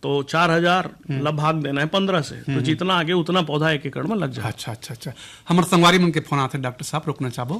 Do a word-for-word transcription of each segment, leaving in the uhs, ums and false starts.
तो चार हजार लब भाग देना है पंद्रह से, तो जितना आगे उतना पौधा एक एकड़ में लग जाए। अच्छा अच्छा अच्छा हमारे संगवारी मन के फोन आते डॉक्टर साहब, रोकना चाहो।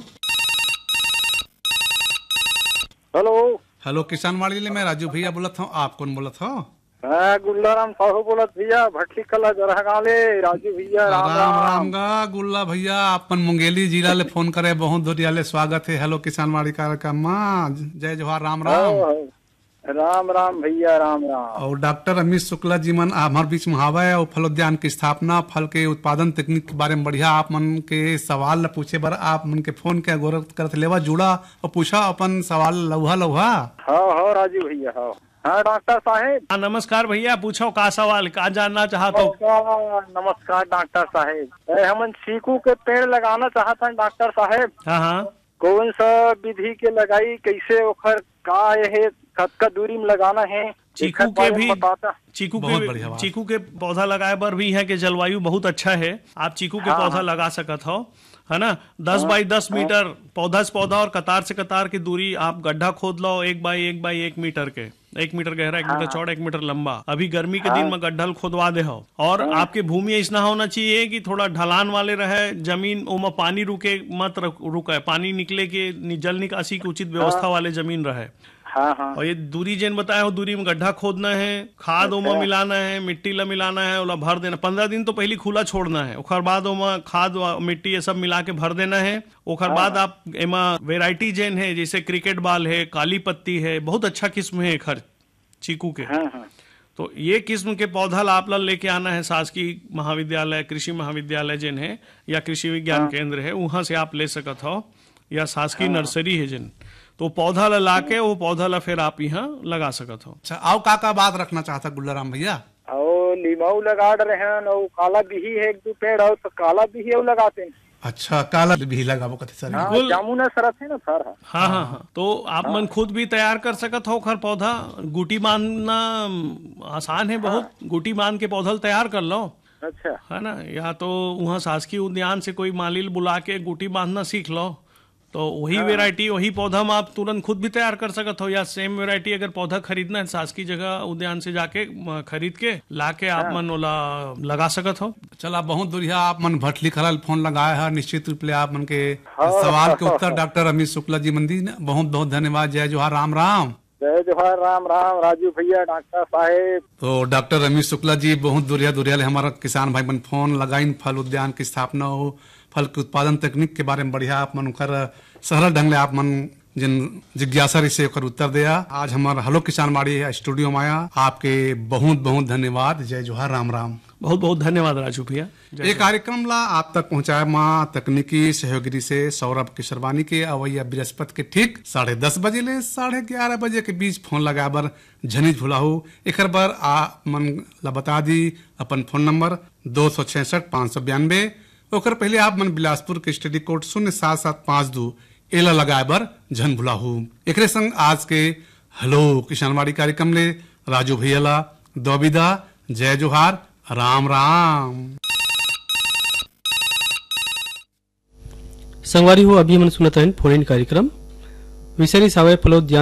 हेलो हेलो किसान वाड़ी ले, मैं राजू भैया बोलत हूँ, आप कौन बोलत हो? हाँ गुल्लाराम साहू बोलत भैया, भटली कला जरहगाले। राजू भैया राम राम राम, राम गा गुल्ला भैया, अपन मुंगेली जिला ले फोन करे, बहुत धोरिया ले स्वागत है। हेलो किसान वाड़ी कार्यक्रम में, जय जोहार, राम राम। राम राम भैया राम राम। और डॉक्टर अमित शुक्ला जी मन हमारे बीच में हवा है, और फलोद्यान की स्थापना, फल के उत्पादन तकनीक के बारे में बढ़िया आप मन के सवाल ल पूछे बर आप मन के फोन के गौरव करत लेवा जुड़ा और पूछा अपन सवाल लौहा लौहा। हाँ हाँ राजू भैया, हाँ हाँ डॉक्टर साहेब। हाँ नमस्कार भैया, पूछो का सवाल, का जानना चाहते हो? नमस्कार डॉक्टर साहेब, हम चीकू के पेड़ लगाना चाहते हैं डॉक्टर साहेब। हाँ हाँ कौन सा विधि के लगाई, कैसे ओखर का है, कतका दूरी में लगाना है? चीकू के भी बताता। चीकू बहुत के बढ़िया बात। चीकू के पौधा लगाए पर भी है कि जलवायु बहुत अच्छा है, आप चीकू के हाँ, पौधा हाँ। लगा सकत हो, है ना। दस बाई दस मीटर पौधा से पौधा और कतार से कतार की दूरी आप गड्ढा खोद लो, एक बाई एक बाई एक मीटर के, एक मीटर गहरा, एक मीटर चौड़ा, एक मीटर लंबा। अभी गर्मी के दिन में गड्ढा खोदवा दे हो, और आपके भूमि ऐसा होना चाहिए कि थोड़ा ढलान वाले रहे जमीन, ओमा पानी रुके मत रुके, पानी निकले के जल निकासी की उचित व्यवस्था वाले जमीन रहे। हाँ हाँ और ये दूरी जेन बताया हो, दूरी में गड्ढा खोदना है, खाद ओमा मिलाना है, मिट्टी ला मिलाना है, ओला भर देना। पंद्रह दिन तो पहले खुला छोड़ना है, ओखर बाद ओमा खाद मिट्टी ये सब मिला के भर देना है। ओखर बाद आप एमा वेराइटी जेन है, जैसे क्रिकेट बॉल है, काली पत्ती है, बहुत अच्छा किस्म है खर चीकू के। हाँ हाँ तो ये किस्म के पौधा ला आप ला लेके आना है, शासकीय महाविद्यालय, कृषि महाविद्यालय जिन है, या कृषि विज्ञान केंद्र है, वहां से आप ले सकत हो, या शासकीय नर्सरी है जिन, तो पौधा ला लाके वो पौधा ला फिर आप यहाँ लगा सकत हो। अच्छा आओ का का बात रखना चाहता गुल्लाराम भैया? और लीमाऊ लगा रहे हैं, और काला बिही है एक दो पेड़, और तो काला बिही और लगाते हैं। अच्छा काला भी लगाबो कथे सर? हाँ, जामुन सरत है ना सर। हाँ हाँ हाँ तो आप मन खुद भी तैयार कर सकत हो खर पौधा, गुटी बांधना आसान है बहुत, गुटी बांध के पौधा तैयार कर लो, अच्छा है ना। या तो वहाँ शासकीय उद्यान से कोई मालिल बुला के गुटी बांधना सीख लो, तो वही वेराइटी वही पौधा में आप तुरंत खुद भी तैयार कर सकत हो। या सेम वेराइटी अगर पौधा खरीदना है शासकीय जगह उद्यान से जाके खरीद के लाके आप मन ओला लगा सकत हो। चला बहुत बढ़िया, आप मन भटली खलाल फोन लगाए है, निश्चित रूप ले आप मन के सवाल के उत्तर डॉक्टर अमित शुक्ला जी मंदी बहुत बहुत धन्यवाद। जय जोहार, राम राम। जय जोहार, राम राम राजू भैया, डॉक्टर साहेब। तो डॉक्टर अमित शुक्ला जी बहुत दुरिया दुरिया ले हमारा किसान भाई मन फोन लगाइन, फल उद्यान की स्थापना हो, फल के उत्पादन तकनीक के बारे में बढ़िया आप मन कर सरल ढंग ले आप मन जिन जिज्ञासा से ओकर उत्तर दिया। आज हमारा हेलो किसान बाड़ी स्टूडियो में आया, आपके बहुत बहुत धन्यवाद। जय जोहार, राम राम। बहुत बहुत धन्यवाद राजू भैया। ये कार्यक्रम ला आप तक पहुंचाए माँ तकनीकी सहयोगी से सौरभ किशोरवानी के अवैया बृहस्पति के ठीक साढ़े दस बजे ले साढ़े ग्यारह बजे के बीच फोन लगा बर झनिज भुलाहू। एक बार आ मन ला बता दी अपन फोन नंबर दो सौ छियासठ पाँच सौ बयानबे, ओकर पहले आप मन बिलासपुर के स्टडी कोड शून्य सात सात पाँच दो एला लगाए बर झन भुलाहू। एक संग आज के हेलो किसानवाड़ी कार्यक्रम ले राजू भैया ला दो विदा। जय जोहार, राम राम। संगवारी हो अभी मन सुनत हन फोन इन कार्यक्रम विशेष सावय फलोद्यान